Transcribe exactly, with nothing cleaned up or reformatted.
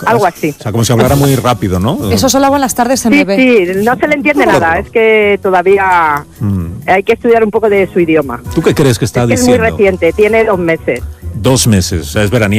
algo así. O sea, como si hablara muy rápido, ¿no? Eso solo hago en las tardes en Sí, bebé. sí, no se le entiende nada, es que todavía Mm. hay que estudiar un poco de su idioma. ¿Tú qué crees que está Es que es diciendo? muy reciente, tiene dos meses. Dos meses, o sea, es veraniego.